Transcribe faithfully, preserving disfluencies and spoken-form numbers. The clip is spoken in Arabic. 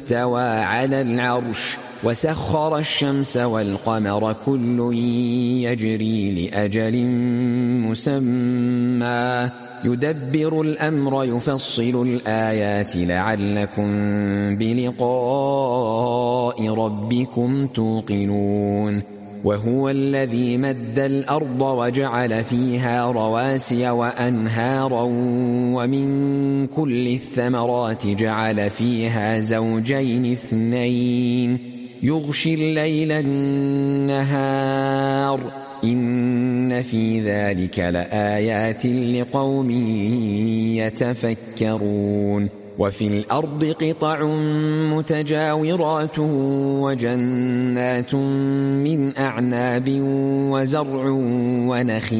استوى على العرش وسخر الشمس والقمر كل يجري لأجل مسمى يدبر الأمر يفصل الآيات لعلكم بلقاء ربكم توقنون وهو الذي مد الأرض وجعل فيها رواسي وأنهارا ومن كل الثمرات جعل فيها زوجين اثنين يغشي الليل النهار إن في ذلك لآيات لقوم يتفكرون وفي الأرض قطع متجاورات وجنات من أعناب وزرع ونخيل